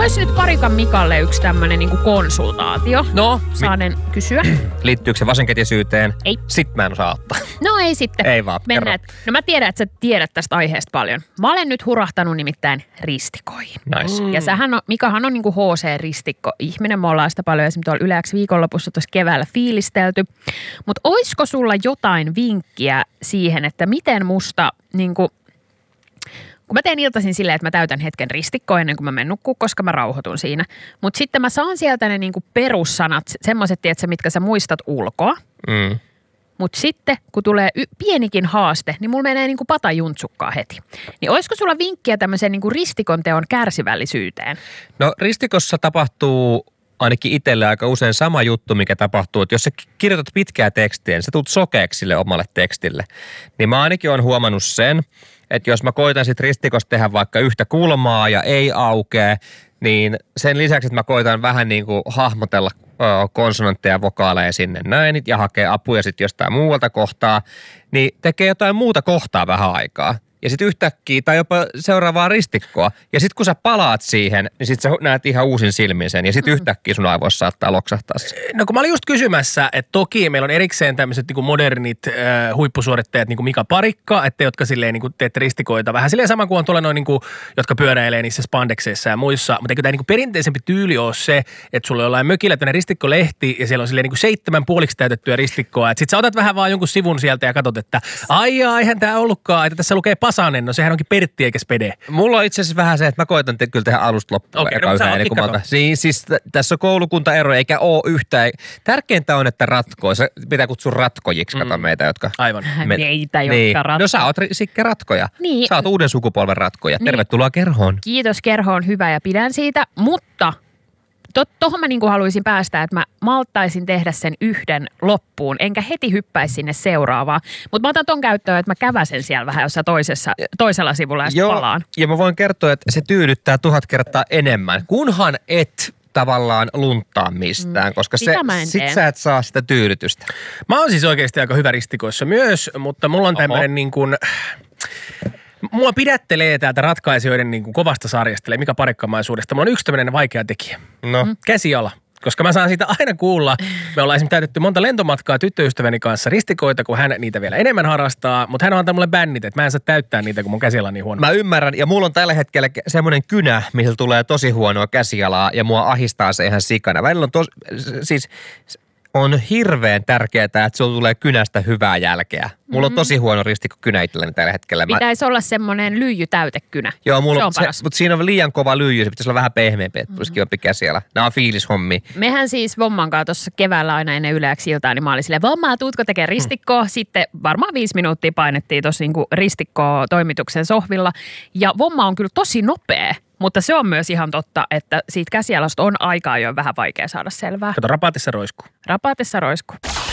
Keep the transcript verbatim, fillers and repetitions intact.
Mulla olisi nyt Parikan Mikalle yksi tämmönen niinku konsultaatio. No? Saanen mi- kysyä. Liittyykö se vasenkätisyyteen? Ei. Sitten mä en osaa ottaa. No ei sitten. Ei vaan, Mennään. No mä tiedän, että sä tiedät tästä aiheesta paljon. Mä olen nyt hurahtanut nimittäin ristikoihin. Nice. Ja sähän on, Mikahan on niinku H C-ristikko-ihminen. Me ollaan sitä paljon esimerkiksi tuolla Yleäksi viikonlopussa tuossa keväällä fiilistelty. Mutta oisko sulla jotain vinkkiä siihen, että miten musta niinku... Kun mä teen iltaisin silleen, että mä täytän hetken ristikkoa ennen kuin mä menen nukkuun, koska mä rauhoitun siinä. Mutta sitten mä saan sieltä ne niinku perussanat, semmoiset, tietsä, mitkä sä muistat ulkoa. Mm. Mutta sitten, kun tulee y- pienikin haaste, niin mulla menee niinku pata juntsukkaa heti. Niin olisiko sulla vinkkiä tämmöiseen niinku ristikon teon kärsivällisyyteen? No ristikossa tapahtuu ainakin itselle aika usein sama juttu, mikä tapahtuu, että jos sä kirjoitat pitkää tekstiä, niin sä tulet sokeaksi sille omalle tekstille. Niin mä ainakin olen huomannut sen, että jos mä koitan sit ristikossa tehdä vaikka yhtä kulmaa ja ei aukea, niin sen lisäksi, että mä koitan vähän niin kuin hahmotella konsonantteja ja vokaaleja sinne näin ja hakee apuja sitten jostain muualta kohtaa, niin tekee jotain muuta kohtaa vähän aikaa. Ja sitten yhtäkkiä tai jopa seuraavaa ristikkoa. Ja sitten kun sä palaat siihen, niin sitten sä näet ihan uusin silmin sen. Ja sitten mm. yhtäkkiä sun aivoissa saattaa loksahtaa se. No kun mä olin just kysymässä, että toki meillä on erikseen tämmöiset niinku modernit äh, huippusuorittajat, niin kuin Mika Parikka, että jotka silleen niinku teette ristikoita vähän silleen sama kuin on tuolla noin, niinku, jotka pyöräilee niissä spandekseissa ja muissa. Mutta eikö tämä niinku perinteisempi tyyli ole se, että sulla on jollain mökillä tämmöinen ristikkolehti ja siellä on silleen niinku seitsemän puoliksi täytettyä ristikkoa. Että sit sä otat vähän vaan jonkun sivun sieltä ja katsot, että aijaa, eihän tää ollutkaan, että tässä lukee Pasanen, no sehän onkin Pertti eikä Spede. Mulla on itse asiassa vähän se, että mä koitan te, kyllä tehdä alusta loppuun. Okei, no sä ootkin kato. Siis, siis t- tässä on koulukuntaero eikä ole yhtään. Tärkeintä on, että ratkoo. Se pitää kutsua ratkojiksi, kato mm. meitä, jotka... Aivan. Me, Meitä, jotka niin. ratkoo. No sä oot Sikke ratkoja. Niin. Sä oot uuden sukupolven ratkoja. Niin. Tervetuloa kerhoon. Kiitos, kerho on hyvä ja pidän siitä, mutta tuohon mä niinku haluaisin päästä, että mä malttaisin tehdä sen yhden loppuun, enkä heti hyppäisi sinne seuraavaan. Mutta mä otan ton käyttöön, että mä käväsen siellä vähän jossain toisessa, toisella sivulla ja sitten palaan. Ja mä voin kertoa, että se tyydyttää tuhat kertaa enemmän, kunhan et tavallaan lunttaa mistään, koska se, sit sä et saa sitä tyydytystä. Mä oon siis oikeasti aika hyvä ristikoissa myös, mutta mulla on tämmönen niin kuin... Mua pidättelee täältä ratkaisijoiden niin kuin kovasta sarjasta, eli Mika Parikkamaisuudesta. Mulla on yksi tämmöinen vaikea tekijä. No. Käsiala. Koska mä saan siitä aina kuulla. Me ollaan esimerkiksi täytetty monta lentomatkaa tyttöystäväni kanssa ristikoita, kun hän niitä vielä enemmän harrastaa. Mutta hän antaa mulle bännit, että mä en saa täyttää niitä, kun mun käsiala on niin huono. Mä ymmärrän, ja mulla on tällä hetkellä semmoinen kynä, missä tulee tosi huonoa käsialaa, ja mua ahistaa se ihan sikana. Välillä on tos, siis... On hirveän tärkeää, että sulla tulee kynästä hyvää jälkeä. Mulla on tosi huono ristikko kynä itselleni tällä hetkellä. Pitäisi Mä... olla semmoinen lyijytäytekynä. Joo, mulla se on, on paras. se, mutta siinä on liian kova lyijy, se pitäisi olla vähän pehmeämpi, että tulisi kivampi käsiala. Nämä on fiilishommi. Mehän siis Vomman kanssa tuossa keväällä aina ennen Yleäksi iltaa, niin mä olin silleen, Vommaa, tuutko tekemään ristikkoa? Hmm. Sitten varmaan viisi minuuttia painettiin tuossa niinku ristikkoa toimituksen sohvilla. Ja Vomma on kyllä tosi nopea. Mutta se on myös ihan totta, että siitä käsialasta on aikaa jo vähän vaikea saada selvää. Kato, rapaatissa roiskuu. Rapaatissa roiskuu.